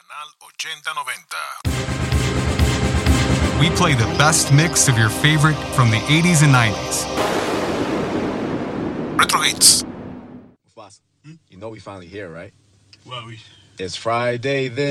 Canal 8090. We play the best mix of your favorite from the 80s and 90s. Retro Hits. Mufasa, you know we finally here, right? Well, It's Friday then.